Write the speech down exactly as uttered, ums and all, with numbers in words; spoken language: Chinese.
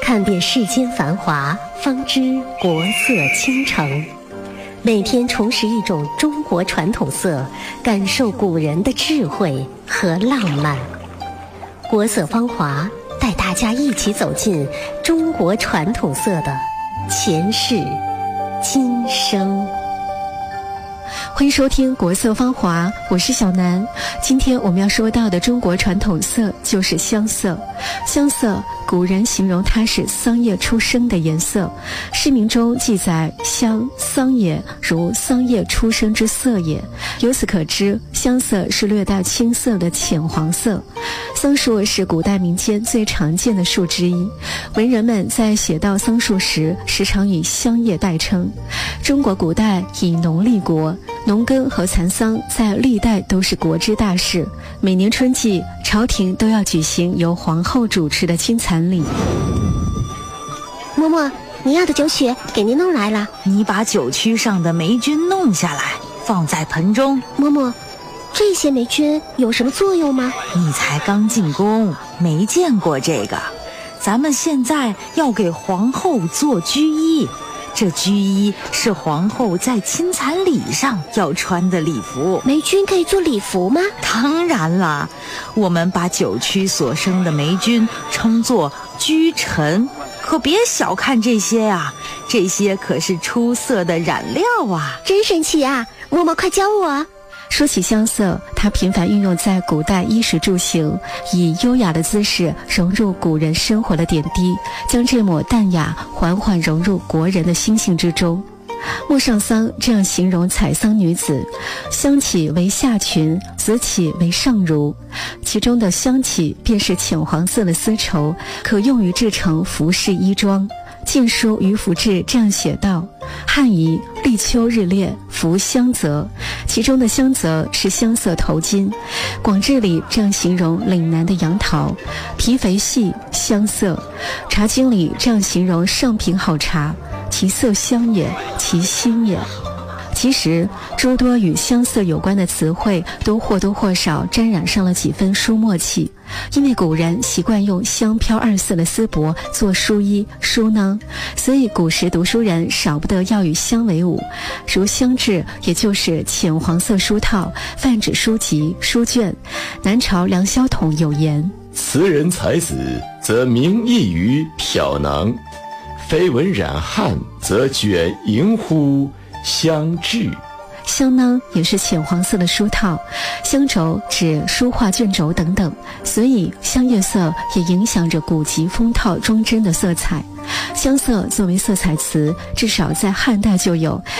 看遍世间繁华，方知国色倾城。每天重拾一种中国传统色，感受古人的智慧和浪漫。国色芳华，带大家一起走进中国传统色的前世今生。 欢迎收听国色芳华，我是小南。今天我们要说到的中国传统色就是香色。香色古人形容它是桑叶出生的颜色，诗名中记载香桑也，如桑叶出生之色也。由此可知，香色是略带青色的浅黄色。桑树是古代民间最常见的树之一，文人们在写到桑树时，时常以香叶代称。中国古代以农立国，农耕和蚕桑在历代都是国之大事。每年春季，朝廷都要举行由皇后主持的亲蚕礼。 嬷嬷，你要的酒曲给您弄来了。 你把酒曲上的霉菌弄下来，放在盆中。 嬷嬷，这些霉菌有什么作用吗？ 你才刚进宫，没见过这个。咱们现在要给皇后做居衣，这居衣是皇后在亲蚕礼上要穿的礼服。 霉菌可以做礼服吗？ 当然啦，我们把酒曲所生的霉菌称作居尘，可别小看这些啊，这些可是出色的染料啊！ 真神奇啊！嬷嬷快教我。 说起香色，它频繁运用在古代衣食住行，以优雅的姿势融入古人生活的点滴，将这抹淡雅缓缓融入国人的心性之中。陌上桑这样形容采桑女子：香起为下裙，紫起为上襦。其中的香起便是浅黄色的丝绸，可用于制成服饰衣装。《晋书·于服志》这样写道：汉仪立秋日烈，服香泽。其中的香泽是香色头巾。《广志》里这样形容岭南的杨桃：皮肥细，香色。《茶经》里这样形容上品好茶：其色香也，其馨也。其实诸多与香色有关的词汇都或多或少沾染上了几分书墨气，因为古人习惯用香飘二色的丝帛做书衣书囊，所以古时读书人少不得要与香为伍。如香质，也就是浅黄色书套，泛指书籍书卷。南朝梁萧统有言： 词人才子，则名溢于漂囊；非文染汉，则卷盈乎香质。 香囊也是浅黄色的书套，香轴指书画卷轴等等，所以香叶色也影响着古籍封套装帧的色彩。香色作为色彩词，至少在汉代就有，